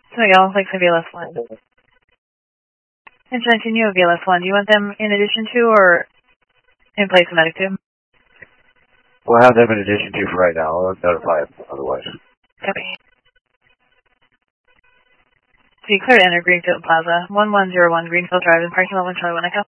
So Miguel, like the VLS1. And John, can you have VLS1? Do you want them in addition to or in place of Medic 2? We'll have them in addition to for right now. I'll notify them otherwise. Copy. So you cleared to enter Greenfield Plaza, 1101 Greenfield Drive in parking lot 1 Charlie 1 Echo.